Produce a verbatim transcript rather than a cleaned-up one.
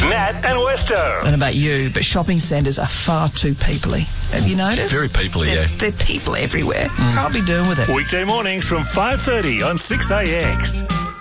Nat and Westo. I don't know about you, but shopping centres are far too peoply. Have you noticed? Very peoply, they're, yeah. They're people everywhere. Mm. Can't be doing with it. Weekday mornings from five thirty on six A X.